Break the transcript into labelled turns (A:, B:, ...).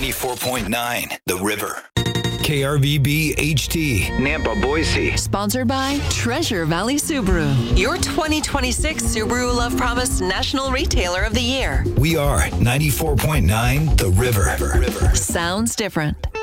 A: 94.9 The River. KRVB HT, Nampa, Boise.
B: Sponsored by Treasure Valley Subaru, your 2026 Subaru Love Promise National Retailer of the Year.
A: We are 94.9 The River.
B: Sounds different.